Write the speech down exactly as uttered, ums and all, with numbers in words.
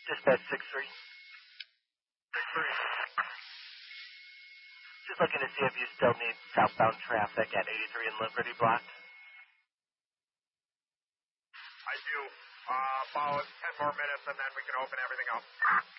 Dispatch six three. six three. Just looking to see if you still need southbound traffic at eighty-three and Liberty blocked. I do. Uh, about ten more minutes and then we can open everything up.